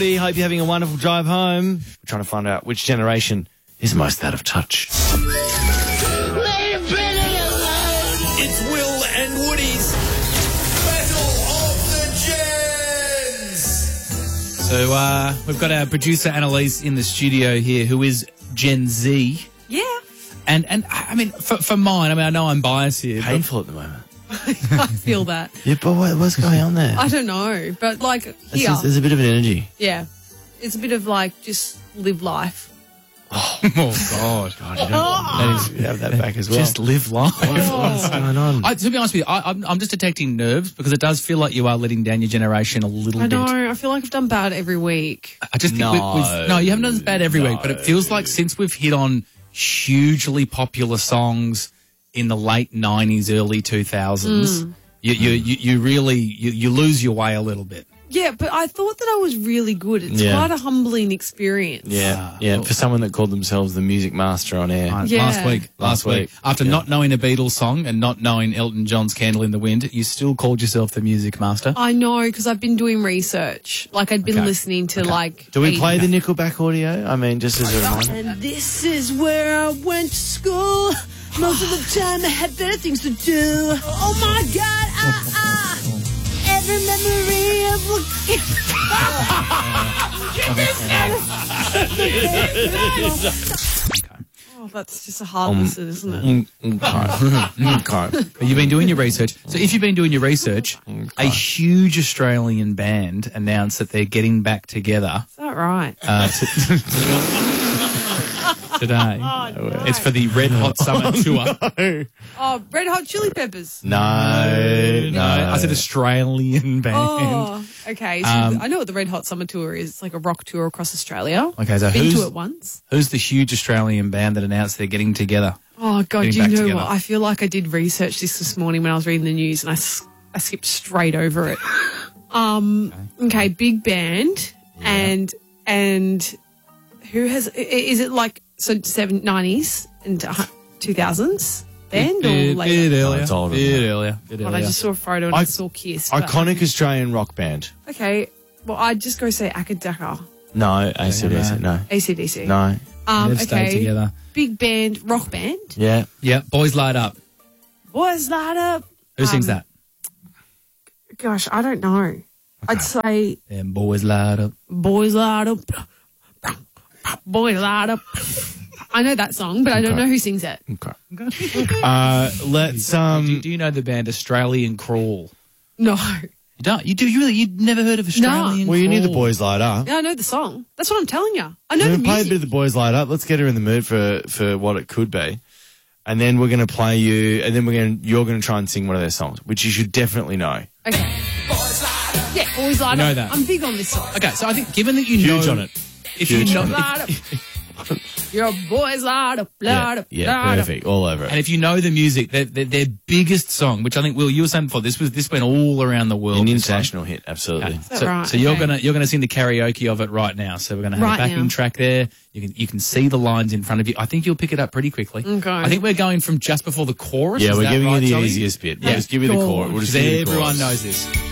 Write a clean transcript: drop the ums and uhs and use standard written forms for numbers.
Hope you're having a wonderful drive home. We're trying to find out which generation is most out of touch. It's Will and Woody's Battle of the Gens. So we've got our producer Annalise in the studio here, who is Gen Z. Yeah. And I mean, for mine, I mean, I know I'm biased here. Painful at the moment. I feel that. Yeah, but what's going on there? I don't know, but like here, There's a bit of an energy. yeah, it's a bit of like just live life. Oh, God. You have that back as well. Just live life. What's going on? To be honest with you, I'm just detecting nerves because it does feel like you are letting down your generation a little I bit. know. I feel like I've done bad every week. I just think No. no, you haven't done as bad every week, but it feels like since we've hit on hugely popular songs in the late 90s, early 2000s, you really lose your way a little bit. Yeah, but I thought that I was really good. It's Yeah. quite a humbling experience. Yeah, for someone that called themselves the music master on air. Yeah. Last week. After not knowing a Beatles song and not knowing Elton John's Candle in the Wind, you still called yourself the music master. I know, because I've been doing research. Like I'd been Okay. listening to like. Do we play the Nickelback audio? I mean, just as a reminder. And this is where I went to school. Most of the time I had better things to do. Oh my God, every memory of looking. Oh, that's just a hard listen, isn't it? Okay. But you've been doing your research. So if you've been doing your research, a huge Australian band announced that they're getting back together Is that right? today. no. It's for the Red Hot Summer Tour. Oh, Red Hot Chili Peppers. No. I said Australian band. Oh, okay. So I know what the Red Hot Summer Tour is. It's like a rock tour across Australia. Okay, so Been to it once. who's the huge Australian band that announced they're getting together? Oh, God, Getting you back know together. what? I feel like I did research this morning when I was reading the news and I skipped straight over it. Okay, big band and who has, is it like, so 90s and 2000s band or later? Bit earlier. it's older Bit than earlier. God, I just saw a photo and I saw Kiss. but- Iconic Australian rock band. Okay, well, I'd just go say Akadaka. No, AC/DC. No. AC/DC. No. They've stayed Okay, together. big band, rock band. Yeah. Yeah, Boys Light Up. Boys Light Up. Who sings that? Gosh, I don't know. I'd say Them Boys Light Up. Boys Light Up. Boys Light Up. I know that song, but I don't know who sings it. Okay. Let's Do you know the band Australian Crawl? No. You don't? You do? You really? You'd never heard of Australian Well, you Crawl? knew the Boys Light Up. Yeah, I know the song. That's what I'm telling you. I know We're the going to play a music. bit of the Boys Light Up. Let's get her in the mood for what it could be. And then we're going to play you, and then you're going to try and sing one of their songs, which you should definitely know. Okay. Yeah, Boys Light Up. know that. I'm big on this song. Okay, so I think given that you Huge know on it. if Huge you know, on it. Light Up. Your Boys Light Up. Light Up. Yeah, Light Up. perfect. All over and it. if you know the music, their biggest song, which I think Will, you were saying before, this went all around the world. An this one. international hit, absolutely. that So, right? so you're Okay. gonna sing the karaoke of it right now. So we're gonna have Right a backing now. track there. You can see the lines in front of you. I think you'll pick it up pretty quickly. Okay. I think we're going from just before the chorus. Yeah, Is we're that giving right, you the Johnny? easiest bit. Yeah. Just give you the Go chorus. on. We'll just Because give you the everyone chorus. knows this.